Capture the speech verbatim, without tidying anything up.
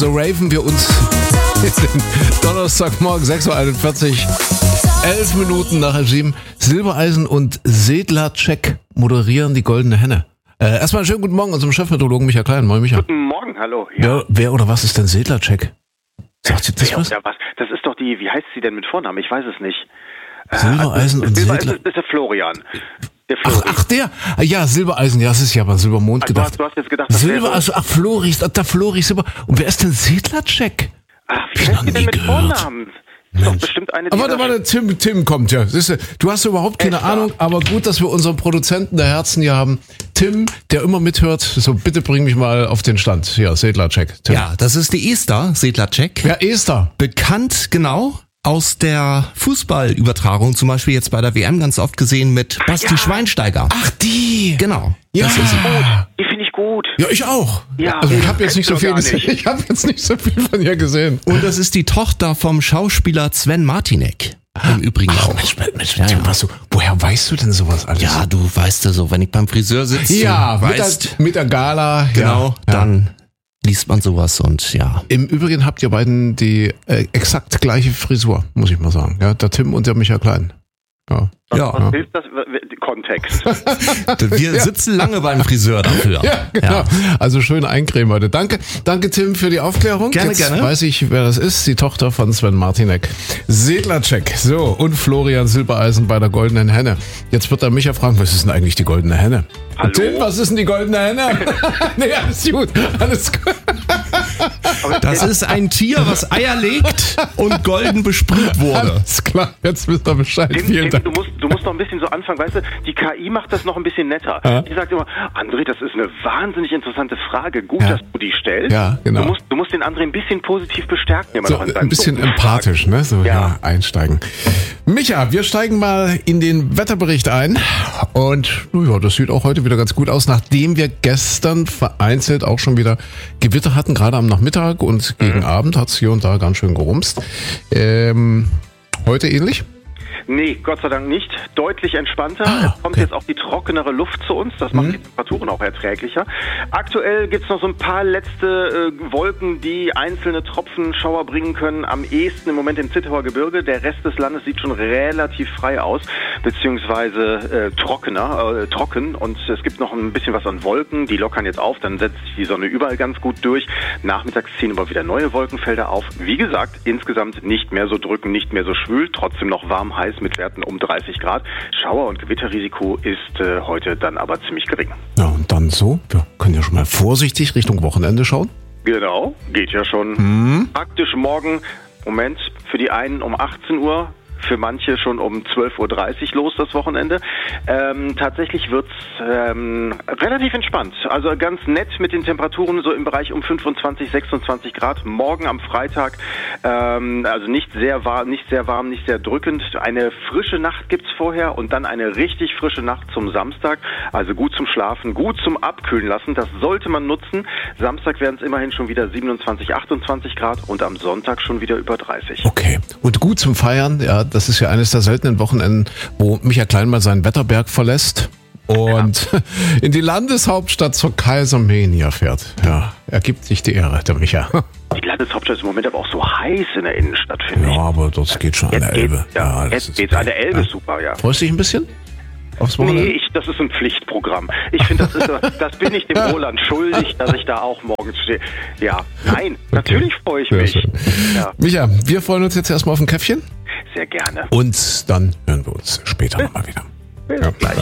So raven wir uns Donnerstagmorgen, sechs Uhr einundvierzig, elf Minuten nach halb sieben. Silbereisen und Sedlacek moderieren die Goldene Henne. Äh, erstmal einen schönen guten Morgen unserem Chefmeteorologen Michael Klein. Moin, Micha. Guten Morgen, hallo. Ja. Wer, wer oder was ist denn Sedlacek? Sagt ihr das ja, was? Ja, was? Das ist doch die, wie heißt sie denn mit Vornamen? Ich weiß es nicht. Silbereisen äh, und Silbereisen Sedler. ist, ist der Florian. Der Ach, ach, der. Ja, Silbereisen. Ja, das ist ja aber Silbermond ach, du, gedacht. hast, du hast jetzt gedacht, das Silber, wäre... also, ach, Floris, der Floris, Silber. Und wer ist denn Sedlacek? Ach, wie heißt die denn mit gehört. Vornamen? Ist doch bestimmt eine, die... Aber warte, warte, Tim, Tim kommt ja. Siehste, du hast überhaupt keine Echt, Ahnung, aber gut, dass wir unseren Produzenten der Herzen hier haben. Tim, der immer mithört, so bitte bring mich mal auf den Stand. Ja, Sedlacek. Tim. Ja, das ist die Esther Sedlacek. Ja, Esther. Bekannt, genau, aus der Fußballübertragung, zum Beispiel jetzt bei der W M ganz oft gesehen mit Basti ja. Schweinsteiger. Ach, die. Genau, Ja. das ist sie. Die finde ich gut. Ja, ich auch. Ja, also ich das habe jetzt nicht so kennst viel du gar gesehen. Ich habe jetzt nicht so viel von ihr gesehen. Und das ist die Tochter vom Schauspieler Sven Martinek. Im Übrigen Ach, auch. Mensch, Mensch, Ja, Tim, ja. was du, woher weißt du denn sowas alles? Ja, du weißt ja so, wenn ich beim Friseur sitze, ja du mit, weißt, der, mit der Gala. genau, ja, dann liest man sowas und ja. Im Übrigen habt ihr beiden die äh, exakt gleiche Frisur, muss ich mal sagen. Ja, der Tim und der Michael Klein. Ja. Was, Ja. was hilft das? Kontext. Wir sitzen lange beim Friseur dafür. Ja, genau. Also schön eincremen heute. Danke, danke Tim für die Aufklärung. Gerne, Jetzt gerne. weiß ich, wer das ist. Die Tochter von Sven Martinek. Sedlacek. So, und Florian Silbereisen bei der Goldenen Henne. Jetzt wird der Micha fragen, was ist denn eigentlich die Goldene Henne? Hallo? Tim, was ist denn die Goldene Henne? Nee, alles gut. Alles gut. Das ist ein Tier, was Eier legt und golden besprüht wurde. Alles klar. Jetzt wisst ihr Bescheid. Tim, Vielen Tim, Dank. du musst, du musst noch ein bisschen so anfangen, weißt du, die K I macht das noch ein bisschen netter. Ja. Die sagt immer, André, das ist eine wahnsinnig interessante Frage. Gut, Ja. dass du die stellst. Ja, genau. Du musst, du musst den André ein bisschen positiv bestärken. Immer So, noch in ein seinen bisschen dummen empathisch, ne? So, ja. Ja. einsteigen. Micha, wir steigen mal in den Wetterbericht ein. Und ja, das sieht auch heute wieder ganz gut aus, nachdem wir gestern vereinzelt auch schon wieder Gewitter hatten, gerade am Nachmittag und gegen Mhm. Abend hat es hier und da ganz schön gerumst. Ähm, heute ähnlich? Nee, Gott sei Dank nicht. Deutlich entspannter. Ah, es kommt okay. jetzt auch die trockenere Luft zu uns. Das macht Mhm. die Temperaturen auch erträglicher. Aktuell gibt's noch so ein paar letzte äh, Wolken, die einzelne Tropfenschauer bringen können. Am ehesten im Moment im Zittauer Gebirge. Der Rest des Landes sieht schon relativ frei aus, beziehungsweise äh, trockener, äh, trocken. Und es gibt noch ein bisschen was an Wolken. Die lockern jetzt auf. Dann setzt sich die Sonne überall ganz gut durch. Nachmittags ziehen aber wieder neue Wolkenfelder auf. Wie gesagt, insgesamt nicht mehr so drückend, nicht mehr so schwül. Trotzdem noch warm, heiß mit Werten um dreißig Grad. Schauer- und Gewitterrisiko ist äh, heute dann aber ziemlich gering. Ja, und dann so. Wir können ja schon mal vorsichtig Richtung Wochenende schauen. Genau, geht ja schon. Mhm. Praktisch morgen, Moment, für die einen um achtzehn Uhr, für manche schon um zwölf Uhr dreißig los das Wochenende. Ähm, tatsächlich wird's ähm, relativ entspannt. Also ganz nett mit den Temperaturen so im Bereich um fünfundzwanzig, sechsundzwanzig Grad. Morgen am Freitag, ähm, also nicht sehr warm, nicht sehr warm, nicht sehr drückend. Eine frische Nacht gibt's vorher und dann eine richtig frische Nacht zum Samstag. Also gut zum Schlafen, gut zum Abkühlen lassen. Das sollte man nutzen. Samstag werden es immerhin schon wieder siebenundzwanzig, achtundzwanzig Grad und am Sonntag schon wieder über dreißig. Okay. Und gut zum Feiern, ja, das ist ja eines der seltenen Wochenenden, wo Micha Klein mal seinen Wetterberg verlässt und ja. in die Landeshauptstadt zur Kaisermenia fährt. Ja, er gibt sich die Ehre, der Micha. Die Landeshauptstadt ist im Moment aber auch so heiß in der Innenstadt, finde ich. Ja, aber das geht schon an der Jetzt Elbe. geht's, ja, das jetzt ist geht's an okay. der Elbe, Ja. super, ja. Freust du dich ein bisschen aufs Nee, Wochenende? ich, das ist ein Pflichtprogramm. Ich finde, das, ist, das bin ich dem Roland schuldig, dass ich da auch morgens stehe. Ja, nein, natürlich freue ich Sehr mich. schön. Ja, Micha, wir freuen uns jetzt erstmal auf ein Käffchen sehr gerne. und dann hören wir uns später nochmal wieder. Bis Ja. gleich.